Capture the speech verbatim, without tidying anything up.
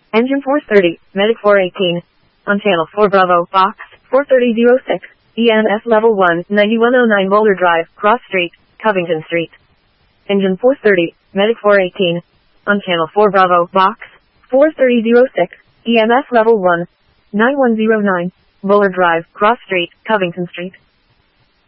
Engine four thirty, Medic four eighteen. On channel four Bravo, Box, four thirty oh six, E M S Level one, ninety-one oh nine Boulder Drive, Cross Street, Covington Street. Engine four thirty, Medic four eighteen. On channel four Bravo, Box, four thirty oh six, E M S Level one, nine one oh nine, Boulder Drive, Cross Street, Covington Street.